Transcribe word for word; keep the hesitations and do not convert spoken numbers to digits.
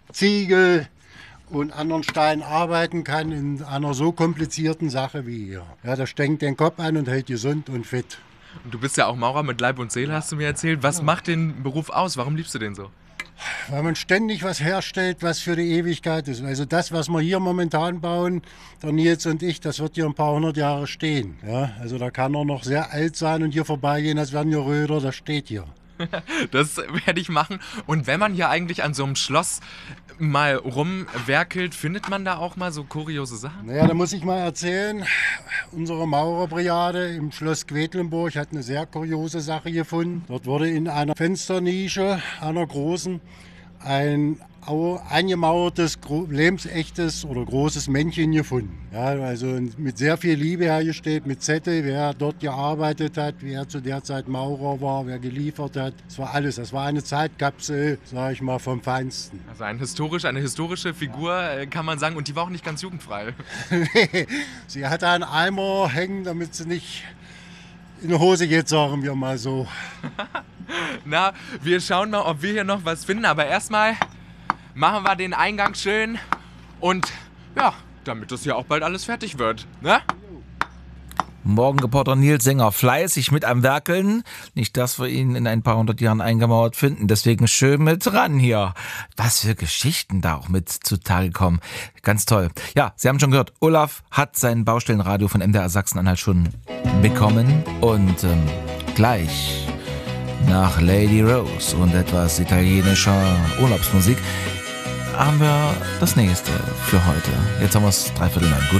Ziegel und anderen Steinen arbeiten kann in einer so komplizierten Sache wie hier. Ja, das strengt den Kopf an und hält gesund und fit. Und du bist ja auch Maurer mit Leib und Seele, hast du mir erzählt. Was macht den Beruf aus? Warum liebst du den so? Weil man ständig was herstellt, was für die Ewigkeit ist. Also das, was wir hier momentan bauen, der Nils und ich, das wird hier ein paar hundert Jahre stehen. Ja, also da kann er noch sehr alt sein und hier vorbeigehen, als wären hier Röder, das steht hier. Das werde ich machen. Und wenn man hier eigentlich an so einem Schloss mal rumwerkelt, findet man da auch mal so kuriose Sachen? Naja, da muss ich mal erzählen, unsere Maurerbrigade im Schloss Quedlinburg hat eine sehr kuriose Sache gefunden. Dort wurde in einer Fensternische, einer großen, ein au- eingemauertes, gro- lebensechtes oder großes Männchen gefunden. Ja, also mit sehr viel Liebe hergestellt, mit Zettel, wer dort gearbeitet hat, wer zu der Zeit Maurer war, wer geliefert hat. Das war alles. Das war eine Zeitkapsel, sage ich mal, vom Feinsten. Also ein historisch, eine historische Figur, äh, kann man sagen. Und die war auch nicht ganz jugendfrei. Sie hatte einen Eimer hängen, damit sie nicht in die Hose geht, sagen wir mal so. Na, wir schauen mal, ob wir hier noch was finden. Aber erstmal machen wir den Eingang schön. Und ja, damit das hier auch bald alles fertig wird. Ne? Morgenreporter Nils Sänger fleißig mit am Werkeln. Nicht, dass wir ihn in ein paar hundert Jahren eingemauert finden. Deswegen schön mit ran hier. Was für Geschichten da auch mit zutage kommen. Ganz toll. Ja, Sie haben schon gehört, Olaf hat sein Baustellenradio von M D R Sachsen-Anhalt schon bekommen. Und ähm, gleich nach Lady Rose und etwas italienischer Urlaubsmusik haben wir das nächste für heute. Jetzt haben wir es dreiviertel neun. Gut.